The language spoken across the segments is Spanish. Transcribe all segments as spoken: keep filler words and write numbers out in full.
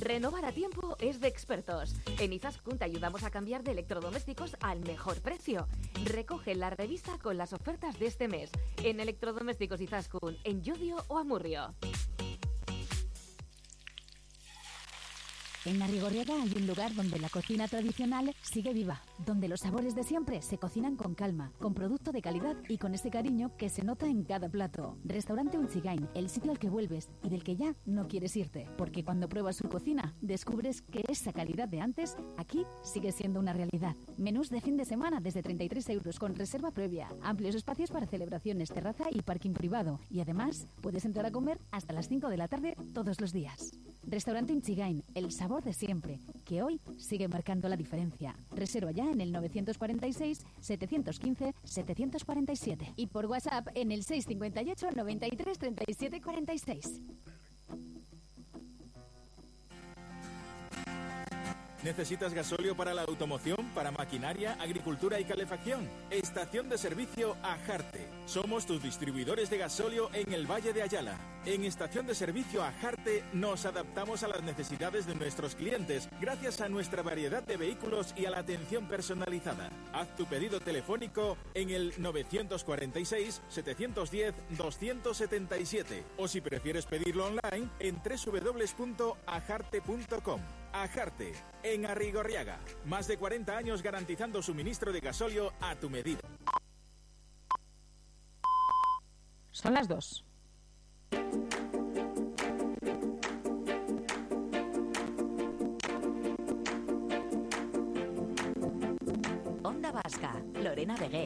Renovar a tiempo es de expertos. En Izaskun te ayudamos a cambiar de electrodomésticos al mejor precio. Recoge la revista con las ofertas de este mes en Electrodomésticos Izaskun, en Llodio o Amurrio. En Arrigorriaga hay un lugar donde la cocina tradicional sigue viva, donde los sabores de siempre se cocinan con calma, con producto de calidad y con ese cariño que se nota en cada plato. Restaurante Unchigain, el sitio al que vuelves y del que ya no quieres irte, porque cuando pruebas su cocina descubres que esa calidad de antes aquí sigue siendo una realidad. Menús de fin de semana desde treinta y tres euros con reserva previa, amplios espacios para celebraciones, terraza y parking privado, y además puedes entrar a comer hasta las cinco de la tarde todos los días. Restaurante Unchigain, el sabor de siempre, que hoy sigue marcando la diferencia. Reserva ya en el nueve cuatro seis, siete uno cinco, siete cuatro siete y por WhatsApp en el seis cinco ocho, noventa y tres, treinta y siete cuarenta y seis. ¿Necesitas gasóleo para la automoción, para maquinaria, agricultura y calefacción? Estación de servicio Ajarte. Somos tus distribuidores de gasóleo en el Valle de Ayala. En Estación de servicio Ajarte nos adaptamos a las necesidades de nuestros clientes gracias a nuestra variedad de vehículos y a la atención personalizada. Haz tu pedido telefónico en el nueve cuatro seis, siete uno cero, dos siete siete o si prefieres pedirlo online en doble u doble u doble u punto ajarte punto com. Ajarte, en Arrigorriaga. Más de cuarenta años garantizando suministro de gasóleo a tu medida. Son las dos. Onda Vasca, Lorena Vegué.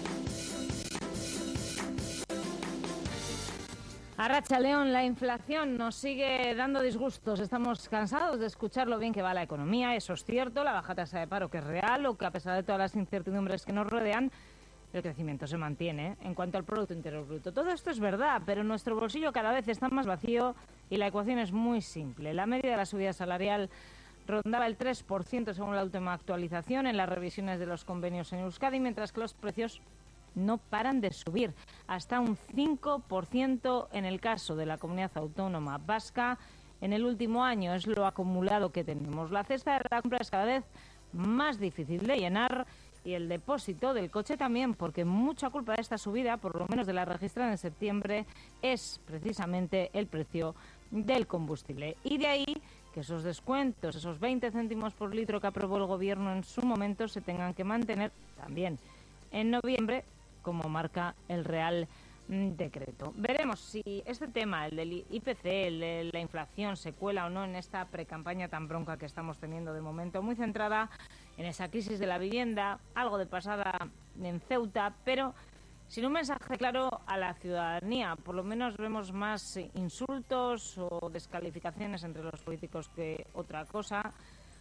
Arratsaldeon, la inflación nos sigue dando disgustos. Estamos cansados de escuchar lo bien que va la economía. Eso es cierto, la baja tasa de paro que es real, o que a pesar de todas las incertidumbres que nos rodean, el crecimiento se mantiene en cuanto al Producto Interior Bruto. Todo esto es verdad, pero nuestro bolsillo cada vez está más vacío y la ecuación es muy simple. La media de la subida salarial rondaba el tres por ciento según la última actualización en las revisiones de los convenios en Euskadi, mientras que los precios no paran de subir, hasta un cinco por ciento en el caso de la comunidad autónoma vasca. En el último año es lo acumulado que tenemos. La cesta de la compra es cada vez más difícil de llenar y el depósito del coche también, porque mucha culpa de esta subida, por lo menos de la registrada en septiembre, es precisamente el precio del combustible. Y de ahí que esos descuentos, esos veinte céntimos por litro que aprobó el Gobierno en su momento, se tengan que mantener también en noviembre, como marca el Real Decreto. Veremos si este tema, el del I P C, el de la inflación, se cuela o no en esta precampaña tan bronca que estamos teniendo de momento, muy centrada en esa crisis de la vivienda, algo de pasada en Ceuta, pero sin un mensaje claro a la ciudadanía. Por lo menos vemos más insultos o descalificaciones entre los políticos que otra cosa,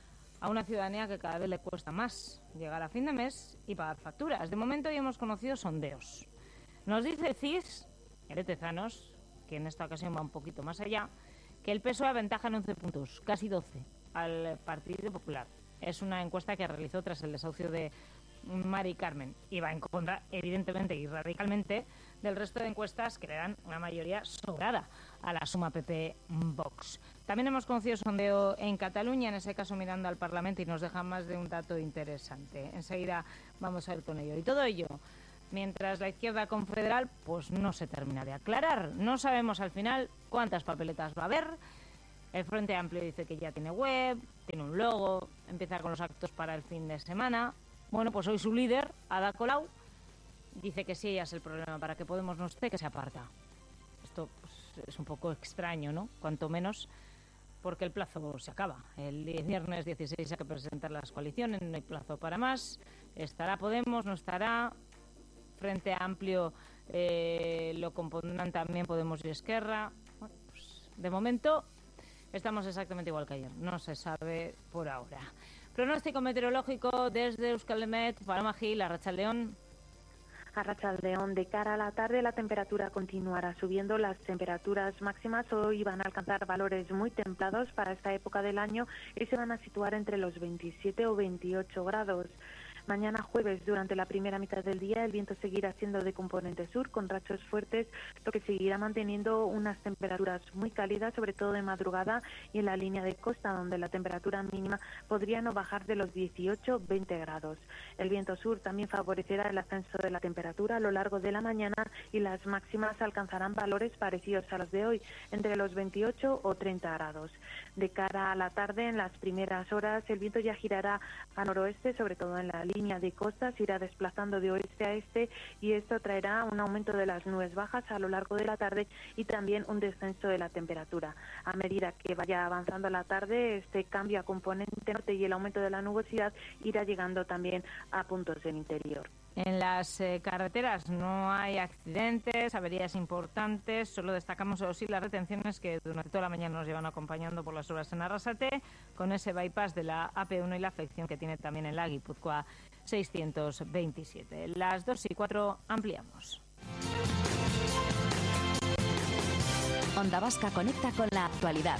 a una ciudadanía que cada vez le cuesta más llegar a fin de mes y pagar facturas. De momento ya hemos conocido sondeos. Nos dice C I S, Eretezanos, que en esta ocasión va un poquito más allá, que el P S O E aventaja en once puntos, casi doce, al Partido Popular. Es una encuesta que realizó tras el desahucio de Mari Carmen y va en contra, evidentemente y radicalmente, del resto de encuestas que le dan una mayoría sobrada a la suma P P-Vox. También hemos conocido sondeo en Cataluña, en ese caso mirando al Parlamento, y nos deja más de un dato interesante. Enseguida vamos a ir con ello. Y todo ello mientras la izquierda confederal pues no se termina de aclarar. No sabemos al final cuántas papeletas va a haber. El Frente Amplio dice que ya tiene web, tiene un logo, empieza con los actos para el fin de semana. Bueno, pues hoy su líder, Ada Colau, dice que sí, ella es el problema, para que Podemos no esté, que se aparta. Esto pues, es un poco extraño, ¿no? Cuanto menos porque el plazo se acaba. El viernes dieciséis hay que presentar las coaliciones, no hay plazo para más. Estará Podemos, no estará. Frente Amplio eh, lo compondrán también Podemos y Esquerra. Bueno, pues, de momento estamos exactamente igual que ayer. No se sabe por ahora. Pronóstico meteorológico desde Euskalmet, Paloma Gil, Arratsaldeon. Arratsaldeon, de cara a la tarde la temperatura continuará subiendo. Las temperaturas máximas hoy van a alcanzar valores muy templados para esta época del año y se van a situar entre los veintisiete o veintiocho grados. Mañana jueves, durante la primera mitad del día, el viento seguirá siendo de componente sur, con rachos fuertes, lo que seguirá manteniendo unas temperaturas muy cálidas, sobre todo de madrugada y en la línea de costa, donde la temperatura mínima podría no bajar de los dieciocho a veinte grados. El viento sur también favorecerá el ascenso de la temperatura a lo largo de la mañana y las máximas alcanzarán valores parecidos a los de hoy, entre los veintiocho o treinta grados. De cara a la tarde, en las primeras horas, el viento ya girará a noroeste, sobre todo en la línea de costa, se irá desplazando de oeste a este y esto traerá un aumento de las nubes bajas a lo largo de la tarde y también un descenso de la temperatura. A medida que vaya avanzando la tarde, este cambio a componente norte y el aumento de la nubosidad irá llegando también a puntos del interior. En las eh, carreteras no hay accidentes, averías importantes, solo destacamos eso sí las retenciones que durante toda la mañana nos llevan acompañando por las horas en Arrasate, con ese bypass de la A P uno y la afección que tiene también en la Guipúzcoa seiscientos veintisiete. Las dos y cuatro ampliamos. Onda Vasca conecta con la actualidad.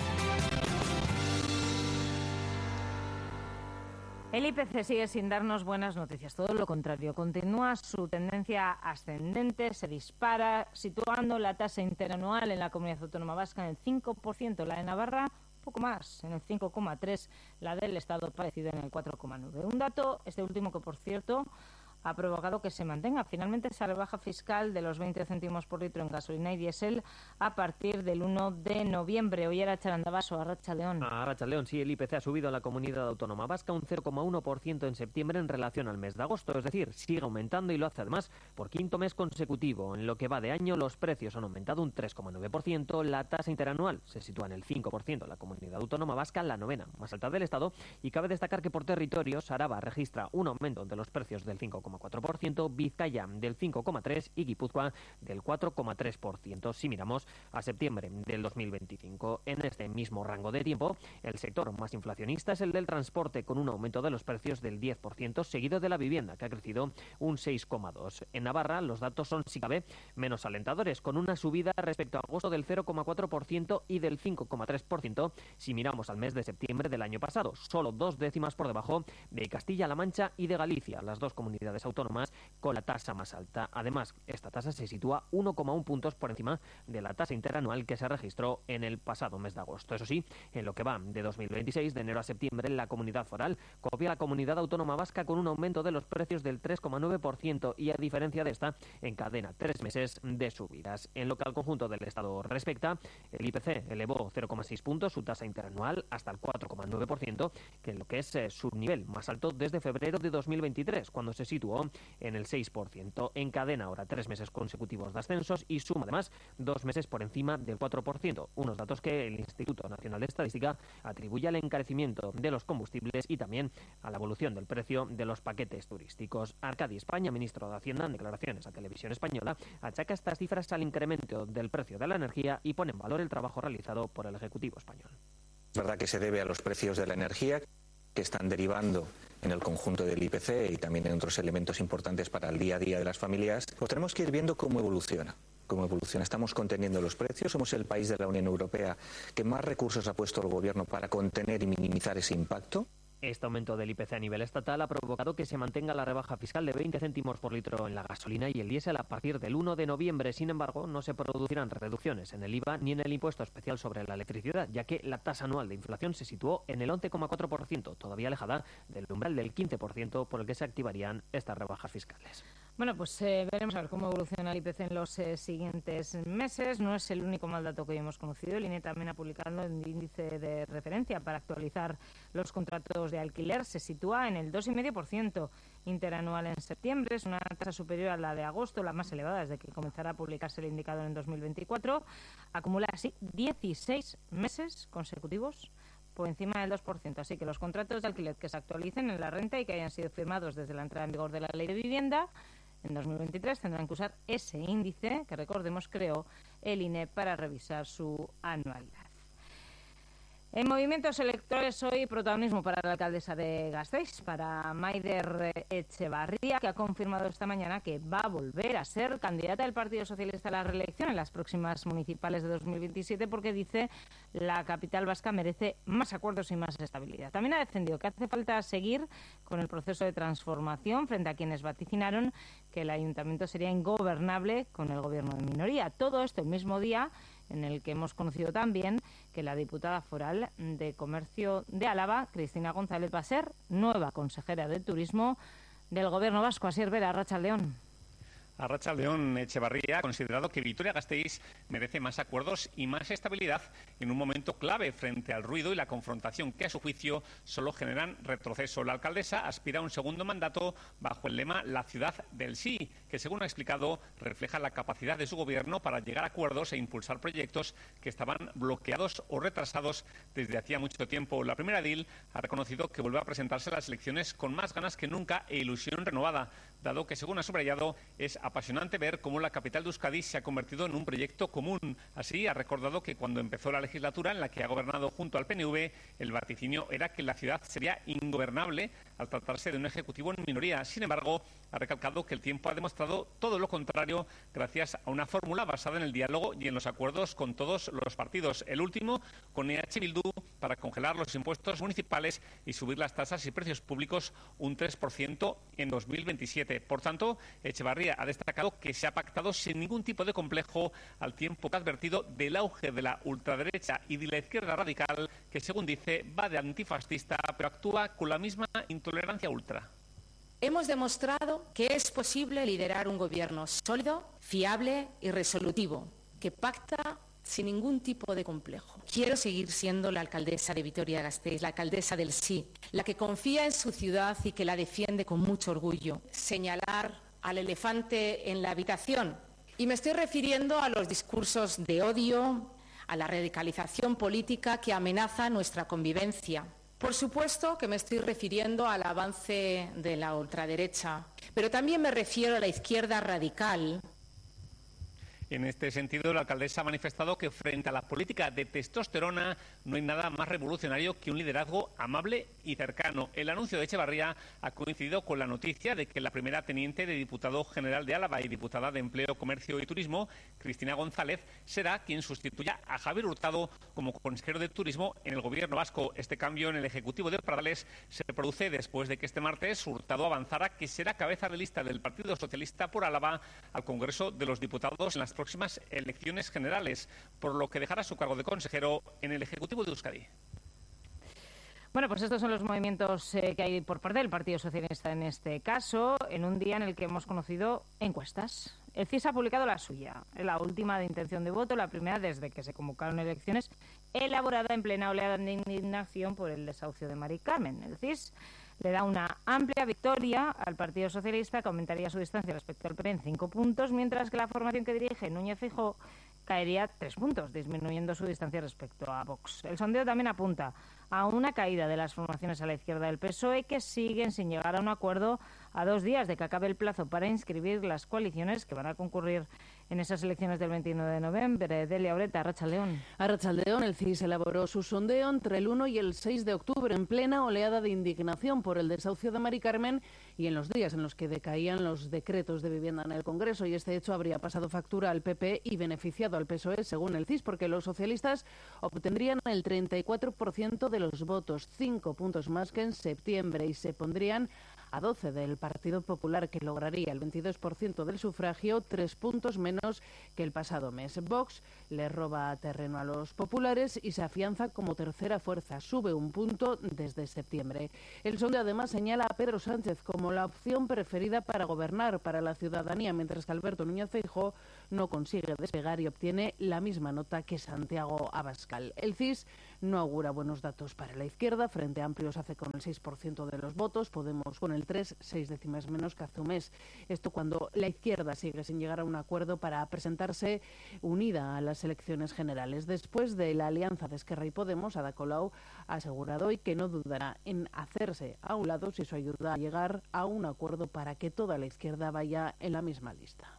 El I P C sigue sin darnos buenas noticias, todo lo contrario, continúa su tendencia ascendente, se dispara, situando la tasa interanual en la Comunidad Autónoma Vasca en el cinco por ciento, la de Navarra un poco más, en el cinco coma tres por ciento, la del Estado parecida en el cuatro coma nueve por ciento. Un dato, este último que por cierto ha provocado que se mantenga finalmente esa rebaja fiscal de los veinte céntimos por litro en gasolina y diésel a partir del uno de noviembre. Hoy era Charandabaso, Arratsaldeon. A Arratsaldeon, sí, el I P C ha subido en la Comunidad Autónoma Vasca un cero coma uno por ciento en septiembre en relación al mes de agosto, es decir, sigue aumentando y lo hace además por quinto mes consecutivo. En lo que va de año, los precios han aumentado un tres coma nueve por ciento, la tasa interanual se sitúa en el cinco por ciento en la Comunidad Autónoma Vasca, la novena más alta del Estado, y cabe destacar que por territorios Araba registra un aumento de los precios del cinco coma cuatro por ciento, Vizcaya del cinco coma tres por ciento y Guipúzcoa del cuatro coma tres por ciento. Si miramos a septiembre del dos mil veinticinco, en este mismo rango de tiempo, el sector más inflacionista es el del transporte, con un aumento de los precios del diez por ciento, seguido de la vivienda, que ha crecido un seis coma dos por ciento. En Navarra, los datos son, si cabe, menos alentadores, con una subida respecto a agosto del cero coma cuatro por ciento y del cinco coma tres por ciento si miramos al mes de septiembre del año pasado, solo dos décimas por debajo de Castilla-La Mancha y de Galicia, las dos comunidades autónomas con la tasa más alta. Además, esta tasa se sitúa uno coma uno puntos por encima de la tasa interanual que se registró en el pasado mes de agosto. Eso sí, en lo que va de dos mil veintiséis, de enero a septiembre, la comunidad foral copia a la Comunidad Autónoma Vasca con un aumento de los precios del tres coma nueve por ciento y, a diferencia de esta, encadena tres meses de subidas. En lo que al conjunto del Estado respecta, el I P C elevó cero coma seis puntos su tasa interanual hasta el cuatro coma nueve por ciento, que es lo que es eh, su nivel más alto desde febrero de dos mil veintitrés, cuando se situó en el seis por ciento. Encadena ahora tres meses consecutivos de ascensos y suma además dos meses por encima del cuatro por ciento, unos datos que el Instituto Nacional de Estadística atribuye al encarecimiento de los combustibles y también a la evolución del precio de los paquetes turísticos. Arcadi España, ministro de Hacienda, en declaraciones a Televisión Española, achaca estas cifras al incremento del precio de la energía y pone en valor el trabajo realizado por el Ejecutivo español. Es verdad que se debe a los precios de la energía que están derivando en el conjunto del I P C y también en otros elementos importantes para el día a día de las familias, pues tenemos que ir viendo cómo evoluciona. Cómo evoluciona. Estamos conteniendo los precios, somos el país de la Unión Europea que más recursos ha puesto el gobierno para contener y minimizar ese impacto. Este aumento del I P C a nivel estatal ha provocado que se mantenga la rebaja fiscal de veinte céntimos por litro en la gasolina y el diésel a partir del uno de noviembre. Sin embargo, no se producirán reducciones en el I V A ni en el impuesto especial sobre la electricidad, ya que la tasa anual de inflación se situó en el once coma cuatro por ciento, todavía alejada del umbral del quince por ciento por el que se activarían estas rebajas fiscales. Bueno, pues eh, veremos a ver cómo evoluciona el I P C en los eh, siguientes meses. No es el único mal dato que hoy hemos conocido. El I N E también ha publicado el índice de referencia para actualizar los contratos de alquiler. Se sitúa en el dos coma cinco por ciento interanual en septiembre. Es una tasa superior a la de agosto, la más elevada desde que comenzará a publicarse el indicador en dos mil veinticuatro. Acumula así dieciséis meses consecutivos por encima del dos por ciento. Así que los contratos de alquiler que se actualicen en la renta y que hayan sido firmados desde la entrada en vigor de la Ley de Vivienda en dos mil veintitrés tendrán que usar ese índice que, recordemos, creó el I N E para revisar su anualidad. En movimientos electorales hoy, protagonismo para la alcaldesa de Gasteiz, para Maider Etxebarria, que ha confirmado esta mañana que va a volver a ser candidata del Partido Socialista a la reelección en las próximas municipales de dos mil veintisiete, porque dice la capital vasca merece más acuerdos y más estabilidad. También ha defendido que hace falta seguir con el proceso de transformación frente a quienes vaticinaron que el ayuntamiento sería ingobernable con el gobierno de minoría. Todo esto el mismo día en el que hemos conocido también que la diputada foral de Comercio de Álava, Cristina González, va a ser nueva consejera de Turismo del Gobierno vasco. Asier Vera, Arratsaldeon. Arratsaldeon. Etxebarria ha considerado que Vitoria-Gasteiz merece más acuerdos y más estabilidad en un momento clave frente al ruido y la confrontación que, a su juicio, solo generan retroceso. La alcaldesa aspira a un segundo mandato bajo el lema «La ciudad del sí», que, según ha explicado, refleja la capacidad de su gobierno para llegar a acuerdos e impulsar proyectos que estaban bloqueados o retrasados desde hacía mucho tiempo. La primera edil ha reconocido que vuelve a presentarse a las elecciones con más ganas que nunca e ilusión renovada, dado que, según ha subrayado, es apasionante ver cómo la capital de Euskadi se ha convertido en un proyecto común. Así, ha recordado que cuando empezó la legislatura en la que ha gobernado junto al P N V, el vaticinio era que la ciudad sería ingobernable al tratarse de un ejecutivo en minoría. Sin embargo, ha recalcado que el tiempo ha demostrado todo lo contrario gracias a una fórmula basada en el diálogo y en los acuerdos con todos los partidos. El último con E H Bildu para congelar los impuestos municipales y subir las tasas y precios públicos un tres por ciento en dos mil veintisiete. Por tanto, Etxebarria ha destacado que se ha pactado sin ningún tipo de complejo, al tiempo que ha advertido del auge de la ultraderecha y de la izquierda radical, que, según dice, va de antifascista, pero actúa con la misma intolerancia ultra. Hemos demostrado que es posible liderar un gobierno sólido, fiable y resolutivo, que pacta sin ningún tipo de complejo. Quiero seguir siendo la alcaldesa de Vitoria-Gasteiz, la alcaldesa del sí, la que confía en su ciudad y que la defiende con mucho orgullo. Señalar al elefante en la habitación. Y me estoy refiriendo a los discursos de odio, a la radicalización política que amenaza nuestra convivencia. Por supuesto que me estoy refiriendo al avance de la ultraderecha, pero también me refiero a la izquierda radical. En este sentido, la alcaldesa ha manifestado que frente a la política de testosterona no hay nada más revolucionario que un liderazgo amable y cercano. El anuncio de Etxebarria ha coincidido con la noticia de que la primera teniente de diputado general de Álava y diputada de Empleo, Comercio y Turismo, Cristina González, será quien sustituya a Javier Hurtado como consejero de Turismo en el Gobierno vasco. Este cambio en el Ejecutivo de Pradales se produce después de que este martes Hurtado avanzara que será cabeza de lista del Partido Socialista por Álava al Congreso de los Diputados en las próximas elecciones generales, por lo que dejará su cargo de consejero en el Ejecutivo de Euskadi. Bueno, pues estos son los movimientos eh, que hay por parte del Partido Socialista en este caso, en un día en el que hemos conocido encuestas. El C I S ha publicado la suya, la última de intención de voto, la primera desde que se convocaron elecciones, elaborada en plena oleada de indignación por el desahucio de Mari Carmen. El C I S le da una amplia victoria al Partido Socialista, que aumentaría su distancia respecto al P N en cinco puntos, mientras que la formación que dirige Núñez Feijóo caería tres puntos, disminuyendo su distancia respecto a Vox. El sondeo también apunta a una caída de las formaciones a la izquierda del P S O E, que siguen sin llegar a un acuerdo a dos días de que acabe el plazo para inscribir las coaliciones que van a concurrir en esas elecciones del veintinueve de noviembre. Delia Oreta, Arratsaldeon. Arratsaldeon, el C I S elaboró su sondeo entre el uno y el seis de octubre en plena oleada de indignación por el desahucio de Mari Carmen y en los días en los que decaían los decretos de vivienda en el Congreso, y este hecho habría pasado factura al P P y beneficiado al P S O E, según el C I S, porque los socialistas obtendrían el treinta y cuatro por ciento de los votos, cinco puntos más que en septiembre, y se pondrían a doce del Partido Popular, que lograría el veintidós por ciento del sufragio, tres puntos menos que el pasado mes. Vox le roba terreno a los populares y se afianza como tercera fuerza, sube un punto desde septiembre. El sondeo además señala a Pedro Sánchez como la opción preferida para gobernar para la ciudadanía, mientras que Alberto Núñez Feijóo no consigue despegar y obtiene la misma nota que Santiago Abascal. El C I S no augura buenos datos para la izquierda. Frente Amplio hace con el seis por ciento de los votos, Podemos con el tres, seis décimas menos que hace un mes. Esto cuando la izquierda sigue sin llegar a un acuerdo para presentarse unida a las elecciones generales. Después de la alianza de Esquerra y Podemos, Ada Colau ha asegurado hoy que no dudará en hacerse a un lado si eso ayuda a llegar a un acuerdo para que toda la izquierda vaya en la misma lista.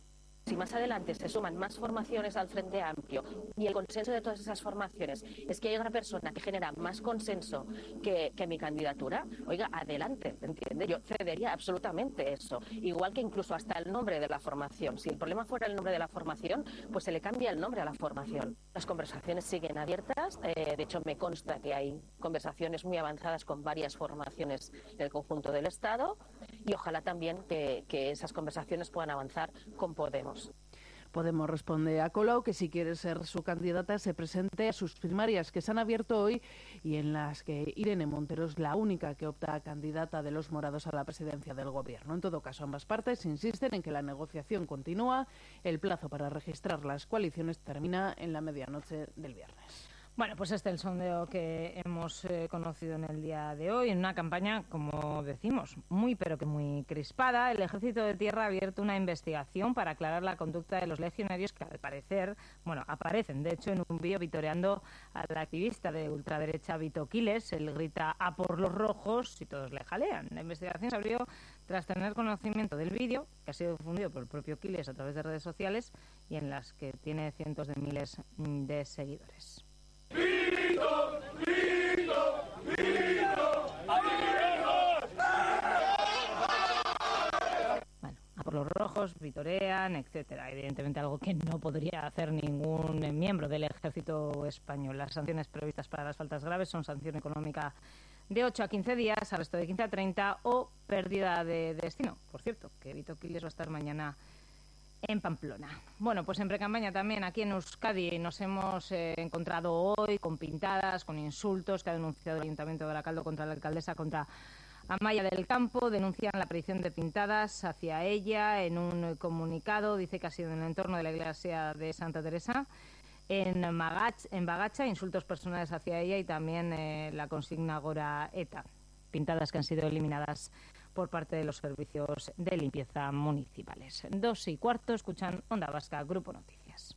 Si más adelante se suman más formaciones al Frente Amplio y el consenso de todas esas formaciones es que hay una persona que genera más consenso que, que mi candidatura, oiga, adelante, ¿entiende? Yo cedería absolutamente eso. Igual que incluso hasta el nombre de la formación. Si el problema fuera el nombre de la formación, pues se le cambia el nombre a la formación. Las conversaciones siguen abiertas. Eh, de hecho, me consta que hay conversaciones muy avanzadas con varias formaciones del conjunto del Estado y ojalá también que, que esas conversaciones puedan avanzar con Podemos. Podemos responde a Colau que si quiere ser su candidata se presente a sus primarias que se han abierto hoy y en las que Irene Montero es la única que opta a candidata de los morados a la presidencia del Gobierno. En todo caso, ambas partes insisten en que la negociación continúa. El plazo para registrar las coaliciones termina en la medianoche del viernes. Bueno, pues este es el sondeo que hemos eh, conocido en el día de hoy, en una campaña, como decimos, muy pero que muy crispada. El Ejército de Tierra ha abierto una investigación para aclarar la conducta de los legionarios que, al parecer, bueno, aparecen, de hecho, en un vídeo vitoreando al activista de ultraderecha Vito Quiles. Él grita "a por los rojos" y todos le jalean. La investigación se abrió tras tener conocimiento del vídeo, que ha sido difundido por el propio Quiles a través de redes sociales y en las que tiene cientos de miles de seguidores. ¡Vito! ¡Vito! ¡Vito! Bueno, a por los rojos, vitorean, etcétera. Evidentemente algo que no podría hacer ningún miembro del Ejército español. Las sanciones previstas para las faltas graves son sanción económica de ocho a quince días, arresto de quince a treinta o pérdida de destino. Por cierto, que Vito Quiles va a estar mañana en Pamplona. Bueno, pues en precampaña también aquí en Euskadi nos hemos eh, encontrado hoy con pintadas, con insultos que ha denunciado el Ayuntamiento de Baracaldo contra la alcaldesa, contra Amaya del Campo. Denuncian la aparición de pintadas hacia ella en un comunicado. Dice que ha sido en el entorno de la iglesia de Santa Teresa. En, Magach, en Bagacha, insultos personales hacia ella y también eh, la consigna Gora Eta. Pintadas que han sido eliminadas por parte de los servicios de limpieza municipales. Dos y cuarto, escuchan Onda Vasca, Grupo Noticias.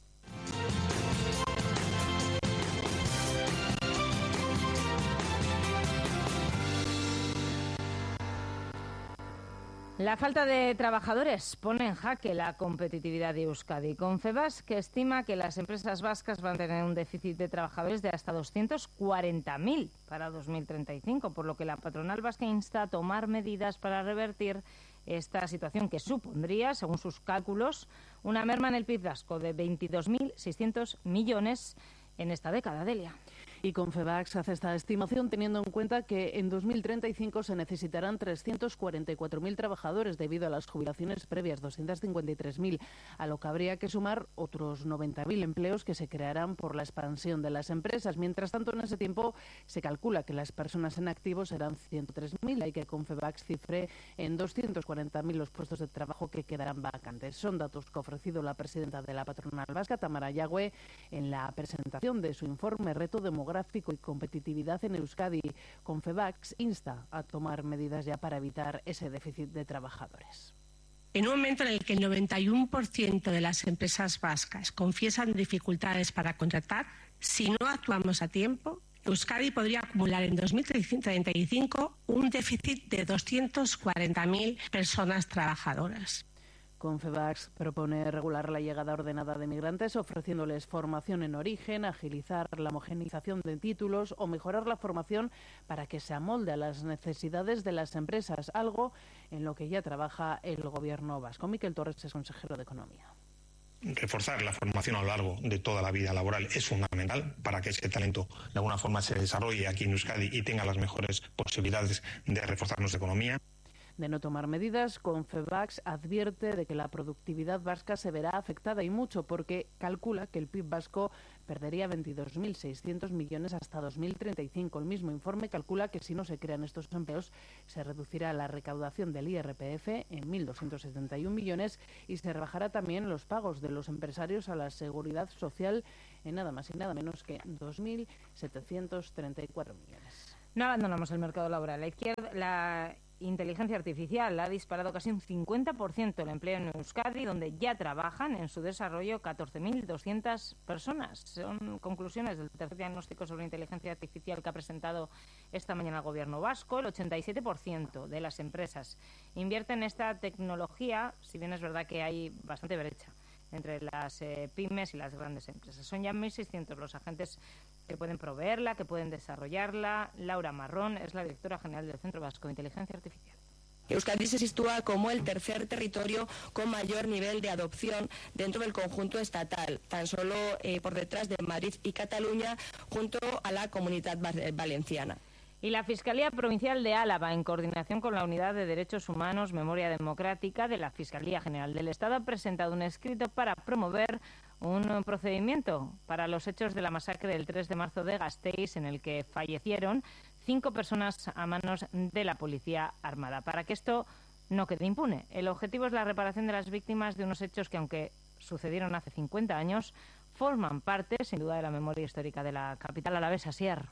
La falta de trabajadores pone en jaque la competitividad de Euskadi. Confebask estima que las empresas vascas van a tener un déficit de trabajadores de hasta doscientos cuarenta mil para dos mil treinta y cinco, por lo que la patronal vasca insta a tomar medidas para revertir esta situación que supondría, según sus cálculos, una merma en el P I B vasco de veintidós mil seiscientos millones en esta década, Delia. Y Confebask hace esta estimación teniendo en cuenta que en dos mil treinta y cinco se necesitarán trescientos cuarenta y cuatro mil trabajadores debido a las jubilaciones previas, doscientos cincuenta y tres mil, a lo que habría que sumar otros noventa mil empleos que se crearán por la expansión de las empresas. Mientras tanto, en ese tiempo se calcula que las personas en activo serán ciento tres mil, hay que Confebask cifre en doscientos cuarenta mil los puestos de trabajo que quedarán vacantes. Son datos que ha ofrecido la presidenta de la patronal vasca, Tamara Yagüe, en la presentación de su informe Reto Demográfico y competitividad en Euskadi. Confebask insta a tomar medidas ya para evitar ese déficit de trabajadores. En un momento en el que el noventa y uno por ciento de las empresas vascas confiesan dificultades para contratar, si no actuamos a tiempo, Euskadi podría acumular en dos mil treinta y cinco un déficit de doscientas cuarenta mil personas trabajadoras. Confebask propone regular la llegada ordenada de migrantes, ofreciéndoles formación en origen, agilizar la homogeneización de títulos o mejorar la formación para que se amolde a las necesidades de las empresas, algo en lo que ya trabaja el Gobierno vasco. Miquel Torres es consejero de Economía. Reforzar la formación a lo largo de toda la vida laboral es fundamental para que ese talento de alguna forma se desarrolle aquí en Euskadi y tenga las mejores posibilidades de reforzar nuestra economía. De no tomar medidas, Confebask advierte de que la productividad vasca se verá afectada y mucho porque calcula que el P I B vasco perdería veintidós mil seiscientos millones hasta dos mil treinta y cinco. El mismo informe calcula que si no se crean estos empleos se reducirá la recaudación del I R P F en mil doscientos setenta y uno millones y se rebajará también los pagos de los empresarios a la seguridad social en nada más y nada menos que dos mil setecientos treinta y cuatro millones. No abandonamos el mercado laboral. La izquierda, la inteligencia artificial ha disparado casi un cincuenta por ciento el empleo en Euskadi, donde ya trabajan en su desarrollo catorce mil doscientas personas. Son conclusiones del tercer diagnóstico sobre inteligencia artificial que ha presentado esta mañana el Gobierno vasco. El ochenta y siete por ciento de las empresas invierten en esta tecnología, si bien es verdad que hay bastante brecha entre las eh, pymes y las grandes empresas. Son ya mil seiscientos los agentes que pueden proveerla, que pueden desarrollarla. Laura Marrón es la directora general del Centro Vasco de Inteligencia Artificial. Euskadi se sitúa como el tercer territorio con mayor nivel de adopción dentro del conjunto estatal, tan solo eh, por detrás de Madrid y Cataluña, junto a la Comunidad Valenciana. Y la Fiscalía Provincial de Álava, en coordinación con la Unidad de Derechos Humanos, Memoria Democrática de la Fiscalía General del Estado, ha presentado un escrito para promover un procedimiento para los hechos de la masacre del tres de marzo de Gasteiz, en el que fallecieron cinco personas a manos de la Policía Armada. Para que esto no quede impune, el objetivo es la reparación de las víctimas de unos hechos que, aunque sucedieron hace cincuenta años, forman parte, sin duda, de la memoria histórica de la capital alavesa. Asier.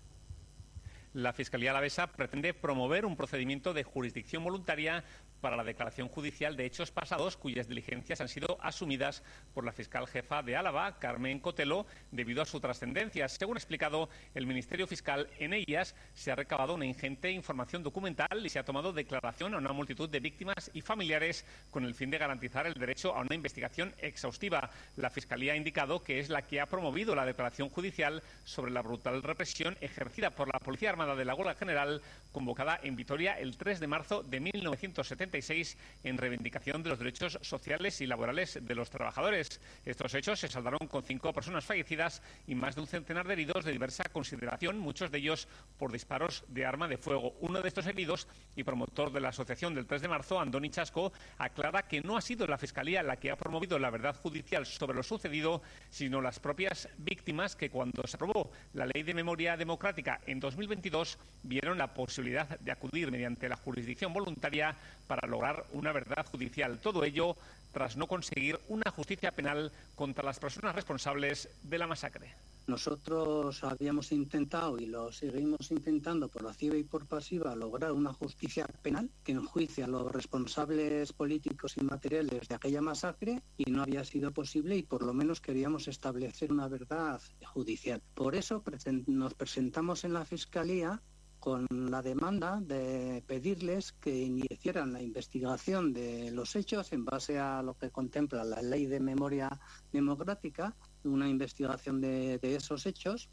La Fiscalía alavesa pretende promover un procedimiento de jurisdicción voluntaria para la declaración judicial de hechos pasados cuyas diligencias han sido asumidas por la fiscal jefa de Álava, Carmen Cotelo, debido a su trascendencia. Según ha explicado el Ministerio Fiscal, en ellas se ha recabado una ingente información documental y se ha tomado declaración a una multitud de víctimas y familiares con el fin de garantizar el derecho a una investigación exhaustiva. La Fiscalía ha indicado que es la que ha promovido la declaración judicial sobre la brutal represión ejercida por la Policía Armada de la Huelga General, convocada en Vitoria el tres de marzo de mil novecientos setenta y seis en reivindicación de los derechos sociales y laborales de los trabajadores. Estos hechos se saldaron con cinco personas fallecidas y más de un centenar de heridos de diversa consideración, muchos de ellos por disparos de arma de fuego. Uno de estos heridos y promotor de la asociación del tres de marzo, Andoni Chasco, aclara que no ha sido la Fiscalía la que ha promovido la verdad judicial sobre lo sucedido, sino las propias víctimas que, cuando se aprobó la Ley de Memoria Democrática en dos mil veintidós, vieron la posibilidad de acudir mediante la jurisdicción voluntaria para lograr una verdad judicial. Todo ello tras no conseguir una justicia penal contra las personas responsables de la masacre. Nosotros habíamos intentado y lo seguimos intentando por activa y por pasiva lograr una justicia penal que enjuicie a los responsables políticos y materiales de aquella masacre, y no había sido posible, y por lo menos queríamos establecer una verdad judicial. Por eso nos presentamos en la Fiscalía con la demanda de pedirles que iniciaran la investigación de los hechos en base a lo que contempla la Ley de Memoria Democrática, una investigación de, de esos hechos.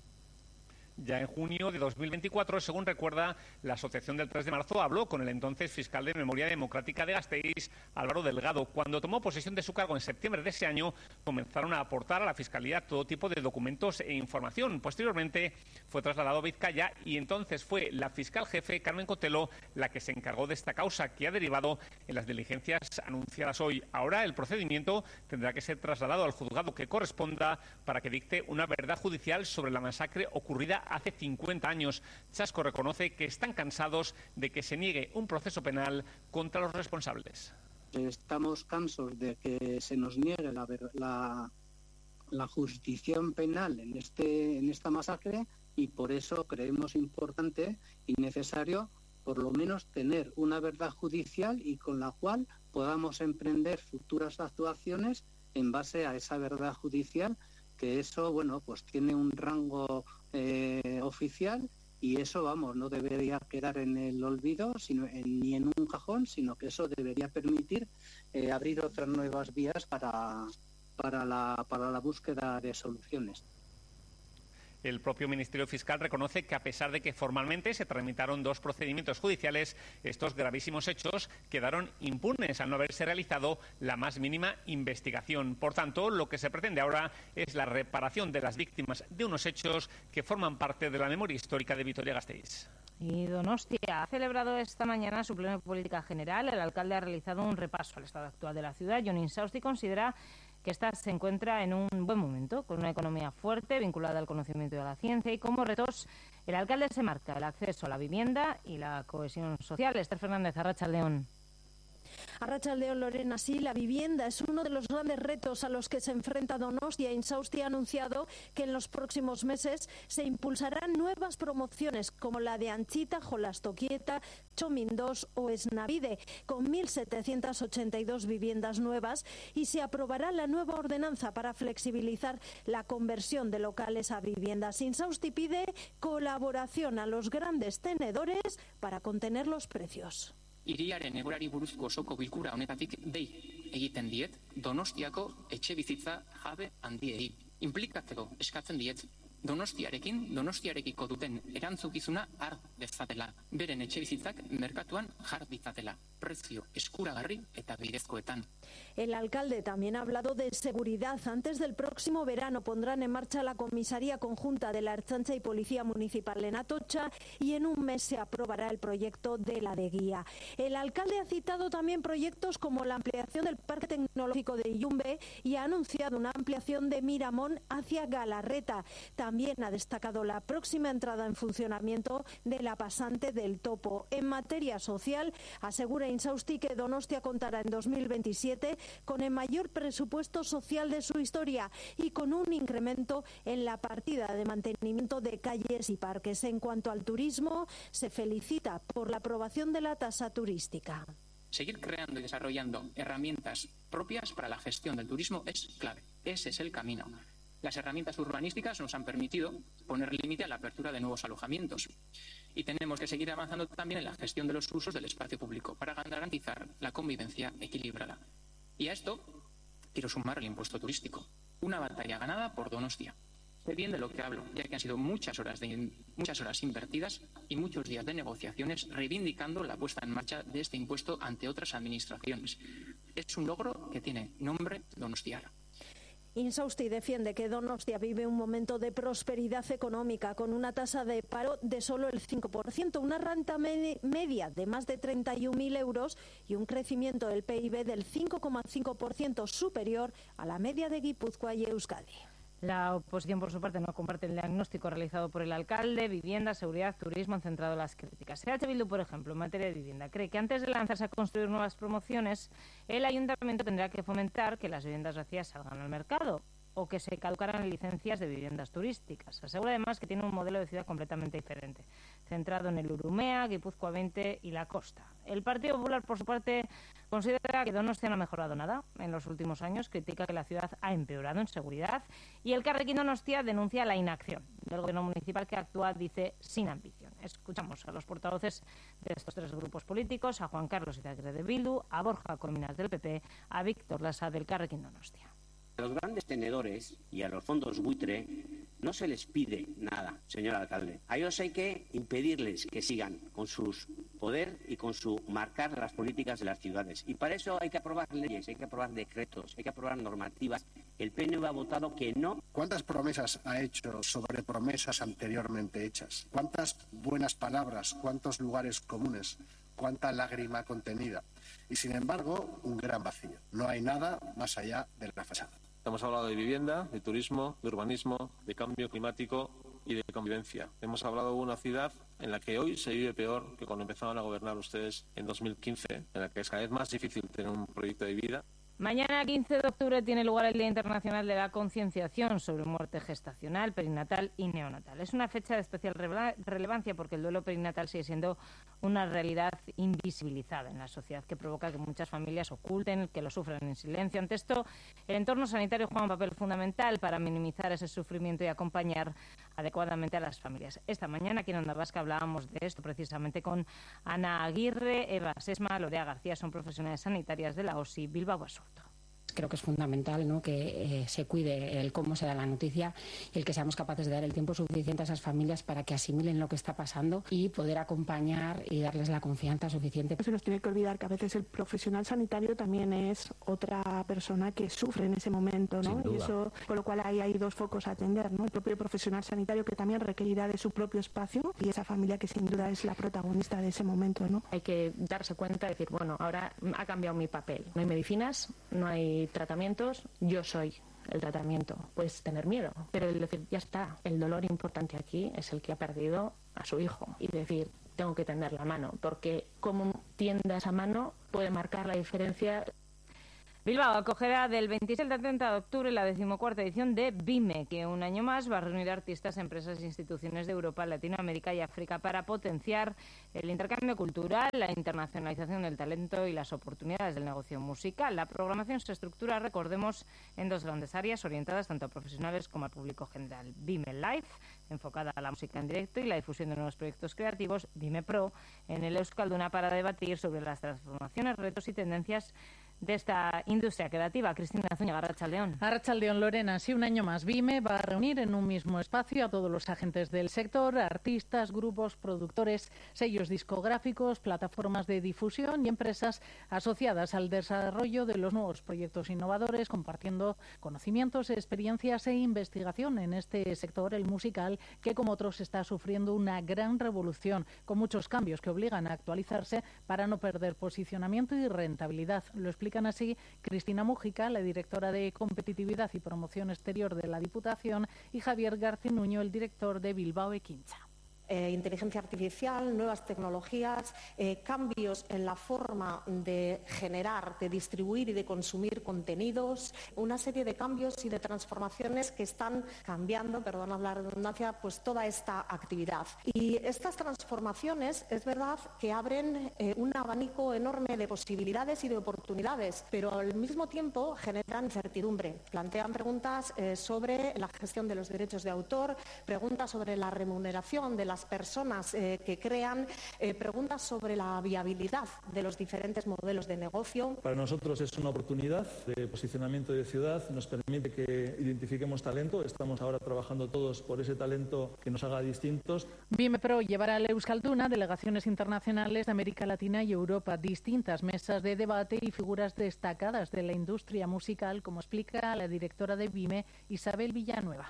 Ya en junio de dos mil veinticuatro, según recuerda, la Asociación del tres de marzo habló con el entonces fiscal de Memoria Democrática de Gasteiz, Álvaro Delgado. Cuando tomó posesión de su cargo en septiembre de ese año, comenzaron a aportar a la Fiscalía todo tipo de documentos e información. Posteriormente fue trasladado a Vizcaya y entonces fue la fiscal jefe, Carmen Cotelo, la que se encargó de esta causa, que ha derivado en las diligencias anunciadas hoy. Ahora el procedimiento tendrá que ser trasladado al juzgado que corresponda para que dicte una verdad judicial sobre la masacre ocurrida hace cincuenta años. Chasco reconoce que están cansados de que se niegue un proceso penal contra los responsables. Estamos cansos de que se nos niegue la, la, la jurisdicción penal en, este, en esta masacre, y por eso creemos importante y necesario por lo menos tener una verdad judicial y con la cual podamos emprender futuras actuaciones en base a esa verdad judicial, que eso, bueno, pues tiene un rango eh, oficial, y eso, vamos, no debería quedar en el olvido sino en, ni en un cajón, sino que eso debería permitir eh, abrir otras nuevas vías para, para, la, para la búsqueda de soluciones. El propio Ministerio Fiscal reconoce que, a pesar de que formalmente se tramitaron dos procedimientos judiciales, estos gravísimos hechos quedaron impunes al no haberse realizado la más mínima investigación. Por tanto, lo que se pretende ahora es la reparación de las víctimas de unos hechos que forman parte de la memoria histórica de Vitoria-Gasteiz. Y Donostia ha celebrado esta mañana su pleno de política general. El alcalde ha realizado un repaso al estado actual de la ciudad. Jon Insausti considera que esta se encuentra en un buen momento, con una economía fuerte, vinculada al conocimiento y a la ciencia, y como retos el alcalde se marca el acceso a la vivienda y la cohesión social. Esther Fernández, Arratsaldeon. Arratsaldeon, Lorena. Sí, la vivienda es uno de los grandes retos a los que se enfrenta Donostia. Insausti ha anunciado que en los próximos meses se impulsarán nuevas promociones como la de Anchita, Jolastoquieta, Chomin dos o Esnavide, con mil setecientas ochenta y dos viviendas nuevas, y se aprobará la nueva ordenanza para flexibilizar la conversión de locales a viviendas. Insausti pide colaboración a los grandes tenedores para contener los precios. Hiriaren egoerari buruzko osoko bilkura honetatik dei egiten diet Donostiako etxebizitza jabe handiei. Inplikatzeko eskatzen diet Donostiarekin, Donostiarekiko duten erantzukizuna har dezatela. Beren etxebizitzak merkatuan jar ditzatela. Prezio eskuragarri eta bidezkoetan. El alcalde también ha hablado de seguridad. Antes del próximo verano pondrán en marcha la comisaría conjunta de la Ertzaintza y Policía Municipal en Atocha y en un mes se aprobará el proyecto de la de guía. El alcalde ha citado también proyectos como la ampliación del Parque Tecnológico de Yumbe y ha anunciado una ampliación de Miramón hacia Galarreta. También ha destacado la próxima entrada en funcionamiento de la pasante del Topo. En materia social, asegura Insausti que Donostia contará en dos mil veintisiete con el mayor presupuesto social de su historia y con un incremento en la partida de mantenimiento de calles y parques. En cuanto al turismo, se felicita por la aprobación de la tasa turística. Seguir creando y desarrollando herramientas propias para la gestión del turismo es clave. Ese es el camino. Las herramientas urbanísticas nos han permitido poner límite a la apertura de nuevos alojamientos y tenemos que seguir avanzando también en la gestión de los usos del espacio público para garantizar la convivencia equilibrada. Y a esto quiero sumar el impuesto turístico, una batalla ganada por Donostia. Sé bien de lo que hablo, ya que han sido muchas horas, de, muchas horas invertidas y muchos días de negociaciones reivindicando la puesta en marcha de este impuesto ante otras administraciones. Es un logro que tiene nombre donostiar. Insausti defiende que Donostia vive un momento de prosperidad económica con una tasa de paro de solo el cinco por ciento, una renta me media de más de treinta y un mil euros y un crecimiento del P I B del cinco coma cinco por ciento superior a la media de Guipúzcoa y Euskadi. La oposición, por su parte, no comparte el diagnóstico realizado por el alcalde. Vivienda, seguridad, turismo han centrado las críticas. E H Bildu, por ejemplo, en materia de vivienda, cree que antes de lanzarse a construir nuevas promociones, el ayuntamiento tendrá que fomentar que las viviendas vacías salgan al mercado o que se caducaran licencias de viviendas turísticas. Asegura además que tiene un modelo de ciudad completamente diferente, centrado en el Urumea, Guipúzcoa veinte y la costa. El Partido Popular, por su parte, considera que Donostia no ha mejorado nada en los últimos años, critica que la ciudad ha empeorado en seguridad y el Carrequín Donostia denuncia la inacción del gobierno municipal que actúa, dice, sin ambición. Escuchamos a los portavoces de estos tres grupos políticos, a Juan Carlos Izagirre de Bildu, a Borja Colminas del P P, a Víctor Lasa del Carrequín Donostia. A los grandes tenedores y a los fondos buitre no se les pide nada, señor alcalde. A ellos hay que impedirles que sigan con su poder y con su marcar las políticas de las ciudades. Y para eso hay que aprobar leyes, hay que aprobar decretos, hay que aprobar normativas. El P N V ha votado que no. ¿Cuántas promesas ha hecho sobre promesas anteriormente hechas? ¿Cuántas buenas palabras? ¿Cuántos lugares comunes? ¿Cuánta lágrima contenida? Y sin embargo, un gran vacío. No hay nada más allá de la fachada. Hemos hablado de vivienda, de turismo, de urbanismo, de cambio climático y de convivencia. Hemos hablado de una ciudad en la que hoy se vive peor que cuando empezaron a gobernar ustedes en dos mil quince, en la que es cada vez más difícil tener un proyecto de vida. Mañana, quince de octubre, tiene lugar el Día Internacional de la Concienciación sobre Muerte Gestacional, Perinatal y Neonatal. Es una fecha de especial relevancia porque el duelo perinatal sigue siendo una realidad invisibilizada en la sociedad que provoca que muchas familias oculten, que lo sufran en silencio. Ante esto, el entorno sanitario juega un papel fundamental para minimizar ese sufrimiento y acompañar adecuadamente a las familias. Esta mañana, aquí en Onda Vasca, hablábamos de esto precisamente con Ana Aguirre, Eva Sesma, Lorea García, son profesionales sanitarias de la O S I Bilbao Basurto. Creo que es fundamental, ¿no?, que eh, se cuide el cómo se da la noticia y el que seamos capaces de dar el tiempo suficiente a esas familias para que asimilen lo que está pasando y poder acompañar y darles la confianza suficiente. No se nos tiene que olvidar que a veces el profesional sanitario también es otra persona que sufre en ese momento, ¿no? Y eso, con lo cual ahí hay dos focos a atender, ¿no? El propio profesional sanitario que también requerirá de su propio espacio y esa familia que sin duda es la protagonista de ese momento, ¿no? Hay que darse cuenta y decir, bueno, ahora ha cambiado mi papel. No hay medicinas, no hay tratamientos, yo soy el tratamiento. Puedes tener miedo, pero el decir, ya está, el dolor importante aquí es el que ha perdido a su hijo y decir, tengo que tender la mano, porque cómo tienda esa mano puede marcar la diferencia. Bilbao acogerá del veintiséis al treinta de octubre la decimocuarta edición de BIME, que un año más va a reunir artistas, empresas e instituciones de Europa, Latinoamérica y África para potenciar el intercambio cultural, la internacionalización del talento y las oportunidades del negocio musical. La programación se estructura, recordemos, en dos grandes áreas orientadas tanto a profesionales como al público general. BIME Live, enfocada a la música en directo y la difusión de nuevos proyectos creativos. BIME Pro, en el Euskalduna, para debatir sobre las transformaciones, retos y tendencias de esta industria creativa. Cristina Zúñiga, Arratsaldeon. Arratsaldeon, Lorena. Sí, un año más, BIME va a reunir en un mismo espacio a todos los agentes del sector, artistas, grupos, productores, sellos discográficos, plataformas de difusión y empresas asociadas al desarrollo de los nuevos proyectos innovadores, compartiendo conocimientos, experiencias e investigación en este sector, el musical, que como otros está sufriendo una gran revolución, con muchos cambios que obligan a actualizarse para no perder posicionamiento y rentabilidad. Lo explican así Cristina Mújica, la directora de Competitividad y Promoción Exterior de la Diputación, y Javier Garcinuño, el director de Bilbao Ekintza. Eh, inteligencia artificial, nuevas tecnologías, eh, cambios en la forma de generar, de distribuir y de consumir contenidos, una serie de cambios y de transformaciones que están cambiando, perdón la redundancia, pues toda esta actividad. Y estas transformaciones es verdad que abren eh, un abanico enorme de posibilidades y de oportunidades, pero al mismo tiempo generan incertidumbre. Plantean preguntas eh, sobre la gestión de los derechos de autor, preguntas sobre la remuneración de la las personas eh, que crean, eh, preguntas sobre la viabilidad de los diferentes modelos de negocio. Para nosotros es una oportunidad de posicionamiento de ciudad, nos permite que identifiquemos talento, estamos ahora trabajando todos por ese talento que nos haga distintos. BIMEPRO llevará al Euskalduna delegaciones internacionales de América Latina y Europa, distintas mesas de debate y figuras destacadas de la industria musical, como explica la directora de BIME, Isabel Villanueva.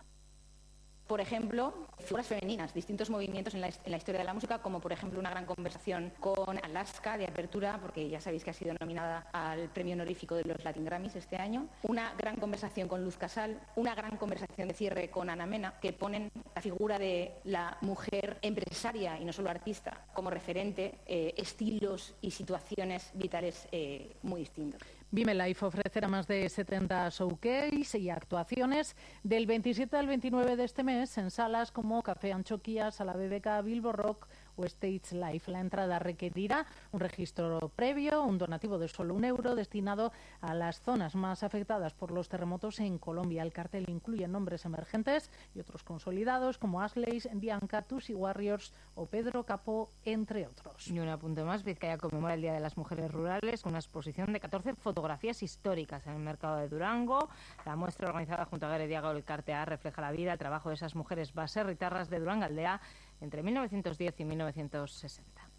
Por ejemplo, figuras femeninas, distintos movimientos en la, en la historia de la música, como por ejemplo una gran conversación con Alaska de apertura, porque ya sabéis que ha sido nominada al premio honorífico de los Latin Grammys este año, una gran conversación con Luz Casal, una gran conversación de cierre con Ana Mena, que ponen la figura de la mujer empresaria y no solo artista como referente, eh, estilos y situaciones vitales eh, muy distintos. BIME Life ofrecerá más de setenta showcase y actuaciones del veintisiete al veintinueve de este mes en salas como Café Anchoquia, Sala B B K, Bilbo Rock o Stage Life. La entrada requerirá un registro previo, un donativo de solo un euro destinado a las zonas más afectadas por los terremotos en Colombia. El cartel incluye nombres emergentes y otros consolidados como Asleys, Dianca, Tusi Warriors o Pedro Capó, entre otros. Y un apunte más, Vizcaya conmemora el Día de las Mujeres Rurales con una exposición de catorce fotografías históricas en el mercado de Durango. La muestra, organizada junto a Gerediaga Elkartea, refleja la vida, el trabajo de esas mujeres baserritarras de Durangaldea entre mil novecientos diez y mil novecientos sesenta.